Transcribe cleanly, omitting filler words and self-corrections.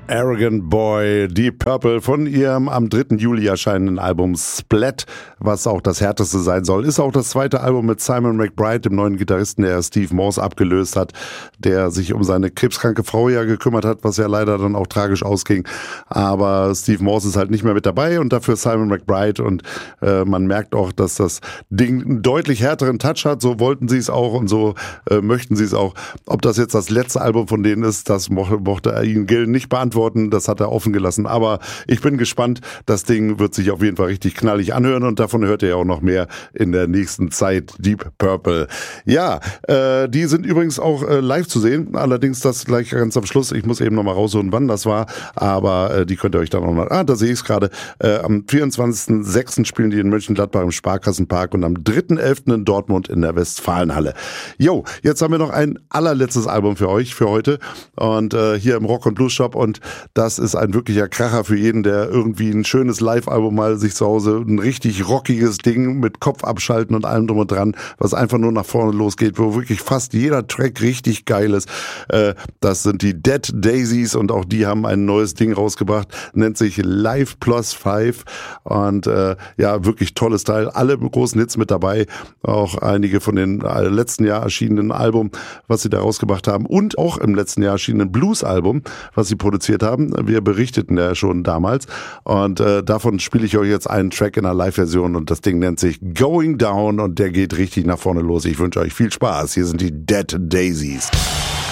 Arrogant Boy, Deep Purple von ihrem am 3. Juli erscheinenden Album Splat, was auch das härteste sein soll. Ist auch das zweite Album mit Simon McBride, dem neuen Gitarristen, der Steve Morse abgelöst hat, der sich um seine krebskranke Frau ja gekümmert hat, was ja leider dann auch tragisch ausging. Aber Steve Morse ist halt nicht mehr mit dabei und dafür Simon McBride und man merkt auch, dass das Ding einen deutlich härteren Touch hat. So wollten sie es auch und so möchten sie es auch. Ob das jetzt das letzte Album von denen ist, das mochte Ian Gill nicht beantworten. Das hat er offen gelassen. Aber ich bin gespannt. Das Ding wird sich auf jeden Fall richtig knallig anhören und davon hört ihr ja auch noch mehr in der nächsten Zeit. Deep Purple. Ja, die sind übrigens auch live zu sehen. Allerdings das gleich ganz am Schluss. Ich muss eben noch mal rausholen, wann das war. Aber die könnt ihr euch dann auch noch... da sehe ich es gerade. Am 24.06. spielen die in Mönchengladbach im Sparkassenpark und am 3.11. in Dortmund in der Westfalenhalle. Jo, jetzt haben wir noch ein allerletztes Album für euch für heute und hier im Rock- und Blues-Shop und das ist ein wirklicher Kracher für jeden, der irgendwie ein schönes Live-Album mal sich zu Hause, ein richtig rockiges Ding mit Kopf abschalten und allem drum und dran, was einfach nur nach vorne losgeht, wo wirklich fast jeder Track richtig geil ist. Das sind die Dead Daisies und auch die haben ein neues Ding rausgebracht, nennt sich Live Plus 5 und ja, wirklich tolles Teil. Alle großen Hits mit dabei, auch einige von den letzten Jahr erschienenen Album, was sie da rausgebracht haben und auch im letzten Jahr erschienenen Blues-Album, was sie produziert haben. Wir berichteten ja schon damals und davon spiele ich euch jetzt einen Track in einer Live-Version und das Ding nennt sich Going Down und der geht richtig nach vorne los. Ich wünsche euch viel Spaß. Hier sind die Dead Daisies.